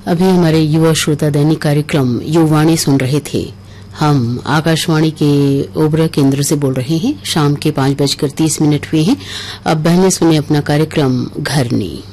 अभी हमारे युवा श्रोता दैनिक कार्यक्रम युवाणी सुन रहे थे। हम आकाशवाणी के ओबरा केंद्र से बोल रहे हैं। शाम के 5:30 हुए हैं। अब बहनें सुने अपना कार्यक्रम घरनी।